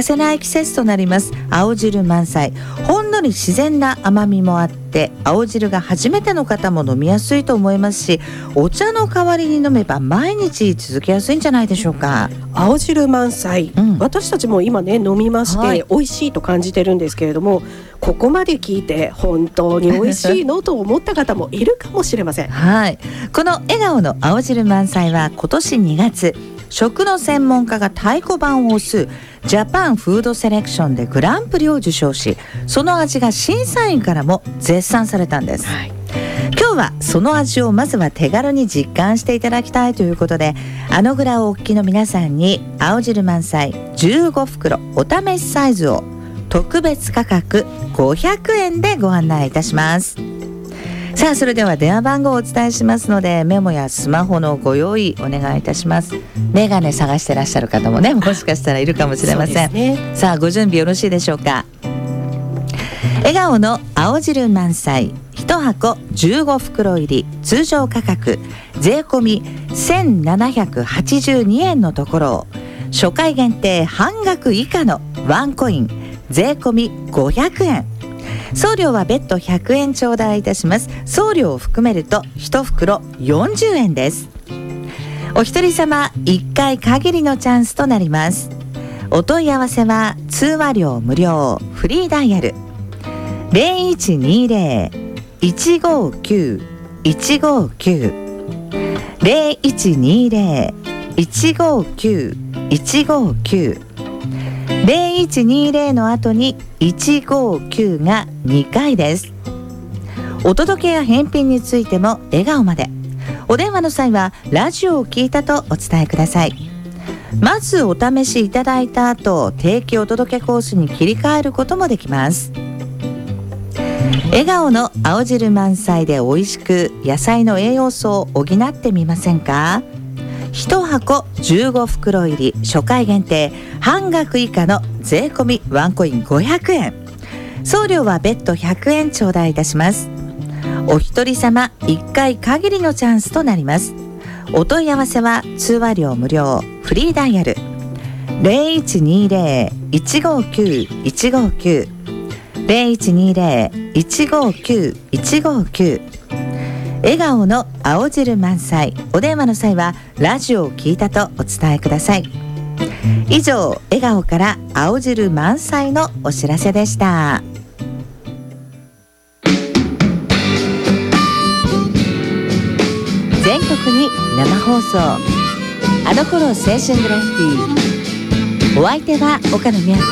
かせない季節となります。青汁満載、ほんのり自然な甘みもあって、青汁が初めての方も飲みやすいと思いますし、お茶の代わりに飲めば毎日続けやすいんじゃないでしょうか。 青汁満載、私たちも今ね飲みまして、美味しいと感じてるんですけれども、ここまで聞いて本当に美味しいのと思った方もいるかもしれません。 はい、この笑顔の青汁満載は今年2月、食の専門家が太鼓判を押すジャパンフードセレクションでグランプリを受賞し、その味が審査員からも絶賛されたんです。今日はその味をまずは手軽に実感していただきたいということで、あのぐらをお聞きの皆さんに青汁満載15袋お試しサイズを特別価格500円でご案内いたします。さあ、それでは電話番号をお伝えしますので、メモやスマホのご用意お願いいたします。メガネ探してらっしゃる方もね、もしかしたらいるかもしれません。さあ、ご準備よろしいでしょうか。笑顔の青汁満載1箱15袋入り、通常価格税込み1782円のところを、初回限定半額以下のワンコイン税込み500円、送料は別途100円頂戴いたします。送料を含めると1袋40円です。お一人様1回限りのチャンスとなります。お問い合わせは通話料無料、フリーダイヤル 0120-159-159 0120-159-159 0120の後に159が2回です。お届けや返品についても笑顔まで。お電話の際はラジオを聞いたとお伝えください。まずお試しいただいた後、定期お届けコースに切り替えることもできます。笑顔の青汁満載で美味しく野菜の栄養素を補ってみませんか。1箱15袋入り、初回限定半額以下の税込みワンコイン500円、送料は別途100円頂戴いたします。お一人様1回限りのチャンスとなります。お問い合わせは通話料無料、フリーダイヤル 0120-159-159 0120-159-159 笑顔の青汁満載。お電話の際はラジオを聞いたとお伝えください。以上、笑顔から青汁満載のお知らせでした。全国に生放送、あの頃青春グラフィティ。お相手は岡野美和子